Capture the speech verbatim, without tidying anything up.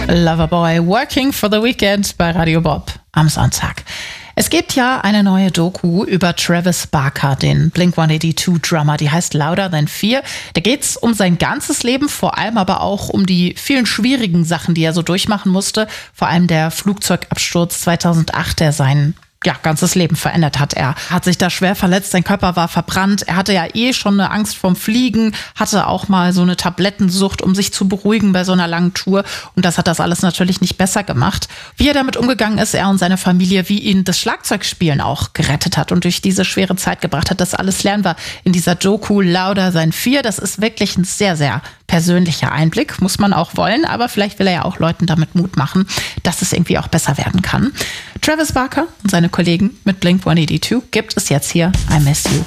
Loverboy, Working for the Weekend bei Radio Bob am Sonntag. Es gibt ja eine neue Doku über Travis Barker, den Blink hundertzweiundachtzig-Drummer, die heißt Louder Than Fear. Da geht's um sein ganzes Leben, vor allem aber auch um die vielen schwierigen Sachen, die er so durchmachen musste. Vor allem der Flugzeugabsturz zweitausendacht, der seinen ja, ganzes Leben verändert hat. Er hat sich da schwer verletzt, sein Körper war verbrannt. Er hatte ja eh schon eine Angst vorm Fliegen, hatte auch mal so eine Tablettensucht, um sich zu beruhigen bei so einer langen Tour. Und das hat das alles natürlich nicht besser gemacht. Wie er damit umgegangen ist, er und seine Familie, wie ihn das Schlagzeugspielen auch gerettet hat und durch diese schwere Zeit gebracht hat, das alles lernen wir in dieser Doku Louder Than Fear. Das ist wirklich ein sehr, sehr persönlicher Einblick, muss man auch wollen. Aber vielleicht will er ja auch Leuten damit Mut machen, dass es irgendwie auch besser werden kann. Travis Barker und seine Kollegen mit Blink hundertzweiundachtzig gibt es jetzt hier. I Miss You.